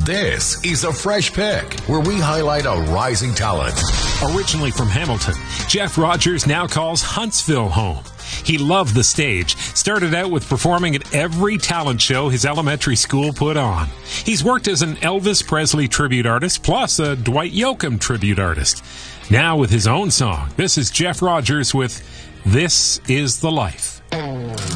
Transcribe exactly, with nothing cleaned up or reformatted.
This is a Fresh Pick, where we highlight a rising talent. Originally from Hamilton, Jeff Rogers now calls Huntsville home. He loved the stage, started out with performing at every talent show his elementary school put on. He's worked as an Elvis Presley tribute artist, plus a Dwight Yoakam tribute artist. Now with his own song, this is Jeff Rogers with This Is the Life.